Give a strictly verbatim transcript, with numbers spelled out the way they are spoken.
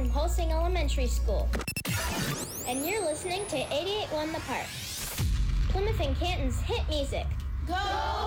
from Pulsing Elementary School. And you're listening to eighty-eight point one The Park, Plymouth and Canton's hit music. Go!